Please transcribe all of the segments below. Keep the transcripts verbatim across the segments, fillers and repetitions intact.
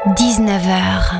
dix-neuf heures.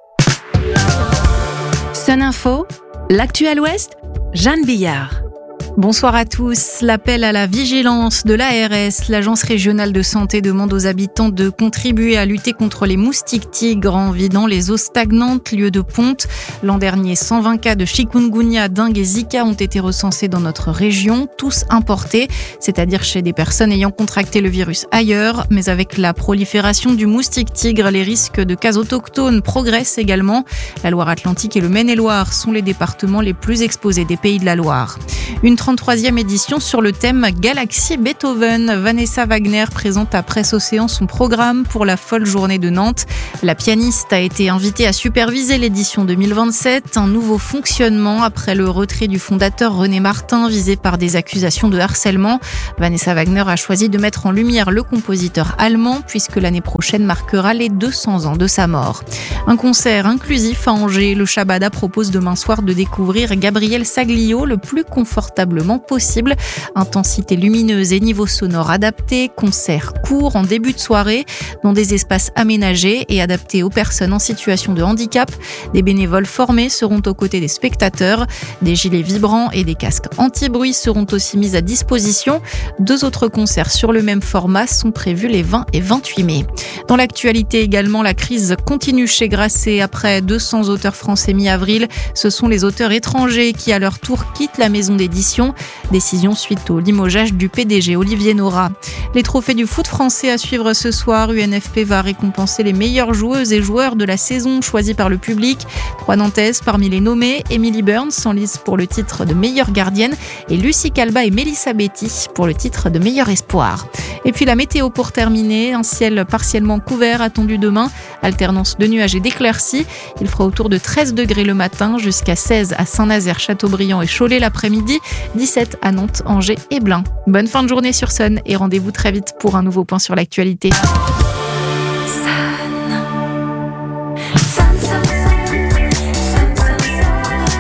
Sun Info, l'actu à l'Ouest, Jeanne Billard. Bonsoir à tous. L'appel à la vigilance de l'A R S, l'Agence régionale de santé, demande aux habitants de contribuer à lutter contre les moustiques tigres en vidant les eaux stagnantes, lieux de ponte. L'an dernier, cent vingt cas de chikungunya, dengue et zika ont été recensés dans notre région, tous importés, c'est-à-dire chez des personnes ayant contracté le virus ailleurs. Mais avec la prolifération du moustique tigre, les risques de cas autochtones progressent également. La Loire-Atlantique et le Maine-et-Loire sont les départements les plus exposés des Pays de la Loire. Une trente-troisième édition sur le thème Galaxie Beethoven. Vanessa Wagner présente à Presse Océan son programme pour la folle journée de Nantes. La pianiste a été invitée à superviser l'édition deux mille vingt-sept. Un nouveau fonctionnement après le retrait du fondateur René Martin, visé par des accusations de harcèlement. Vanessa Wagner a choisi de mettre en lumière le compositeur allemand, puisque l'année prochaine marquera les deux cents ans de sa mort. Un concert inclusif à Angers. Le Shabada propose demain soir de découvrir Gabriel Saglio le plus confortablement possible. Intensité lumineuse et niveau sonore adapté, concert court en début de soirée dans des espaces aménagés et adaptés aux personnes en situation de handicap. Des bénévoles formés seront aux côtés des spectateurs. Des gilets vibrants et des casques anti-bruit seront aussi mis à disposition. Deux autres concerts sur le même format sont prévus les vingt et vingt-huit mai. Dans l'actualité également, la crise continue chez Grasset. Après deux cents auteurs français mi-avril, ce sont les auteurs étrangers qui à leur tour quittent la maison d'édition. Décision suite au limogeage du P D G Olivier Nora. Les trophées du foot français à suivre ce soir. U N F P va récompenser les meilleures joueuses et joueurs de la saison choisis par le public. Trois Nantaises parmi les nommées. Emily Burns en lice pour le titre de meilleure gardienne et Lucie Calba et Mélissa Betty pour le titre de meilleur espoir. Et puis la météo pour terminer. Un ciel partiellement couvert attendu demain. Alternance de nuages et d'éclaircies. Il fera autour de treize degrés le matin jusqu'à seize à Saint-Nazaire, Châteaubriand et Cholet l'après-midi. dix-sept à Nantes, Angers et Blain. Bonne fin de journée sur Sun et rendez-vous très vite pour un nouveau point sur l'actualité.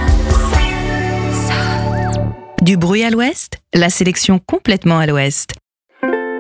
Du bruit à l'Ouest, la sélection complètement à l'Ouest.